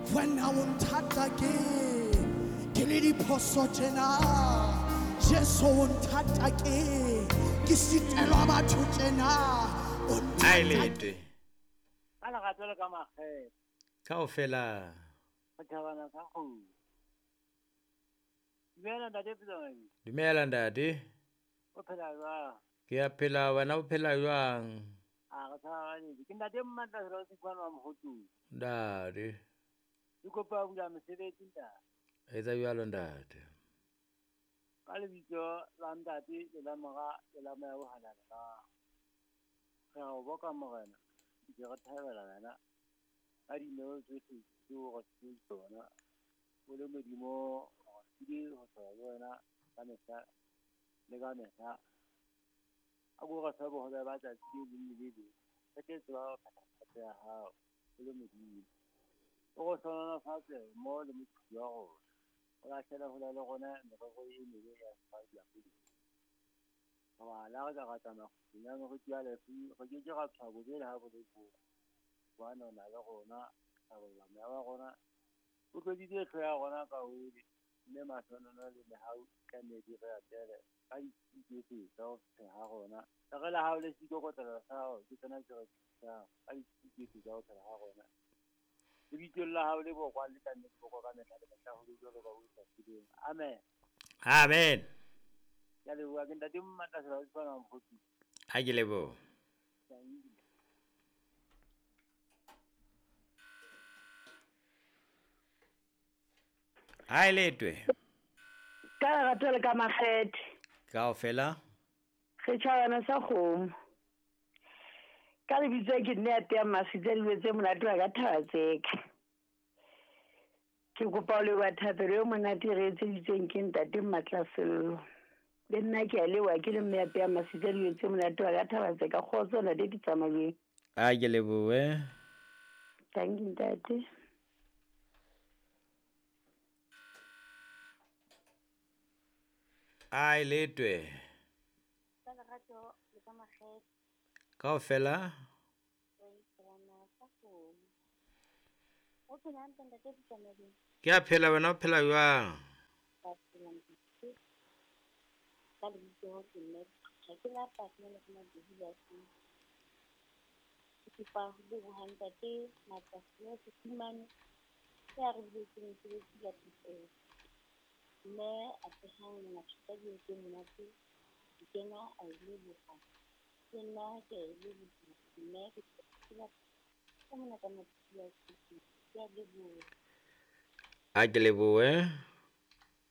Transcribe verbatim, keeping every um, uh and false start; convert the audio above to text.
when I won't touch again. Kilidi poso jena, Jesu won't touch again. Kisit elaba tu jena, won't touch Ailete. Ana ka tswela ka maghe. Kaofela. Go thabana ka go. Dumela ntate Pitsana. Dumela ntate. O phela jwang? Ke a phela wena o phela jwang? A ga thabane. Ke ntate Mmatla se re tswana wa mogotu. Ntate. Ke kopa bula mosebetsi nta. Etsa jwalo ntate. Ka lebitso la ntate le la moga le la moya bohalana ka. Re a o boka morena. Ke re thabela wena. A dineo tsotlhe tseo go se tsona. O le modimo di go tswa le wena ka mehla le ka mehla. A go ga sa bo go ba tsa tsi le mmilele. Ke ke tswa ka ya hao o le modimo. O go sona fatshe mo le motho wa go. O la tshela go la le gona le go go e ne ya fa ya pedi. Wa la ga ga tsama go nya go tia le fi go ke ga tswa go le ha bo le go. Wa no na le gona a go la me wa gona. O tlo di di tlo ya gona ka o le ma tsona le le ha o ka ne di ga tele. Ai di di tso se ha gona. Ta ga la ha le siko go tla sa o ke tsena ke ga ai di di tso tla ha gona. Lebitso la hao le bo kwa le ka nne go ka metla le ka go dilo go go tsa tsideng. Amen. Amen. Ya le wa ke ntate Mmatla se ba tswana mo go tsi. Ha ke lebo. Ailetwe. Ka rata le ka magete. Kaofela. Ge tshwana sa kgomo. Ka le bitse ke nne ya tea masitse le wetse monate wa ka thabatseka. Ke kopa le wa thapelo yo monate re etse ditseng ke ntate Mmatla sello. Le nna ke a le wa ke le mme ya tea masitse le wetse monate wa ka thabatseka khotso na de ditsamayeng. A ke leboe. Thank you ntate. Ailetwe. Ka lerato le ka magete. Kaofela. O phela ntse ntate Pitsana. Ke a phela wena o phela jwang? Ka lebitso ke nne ga ke la patna le kuma di dila se. Ke pa go go hanta te mata se se timane. Ya re bile ke ntse ke la tse. Me a tsang na tshita di ke monate. Ke na a ile bofa. Ke na ke ile bofa. Me ke la ke mona ka motho ya se. Ya le bo. A ke leboe.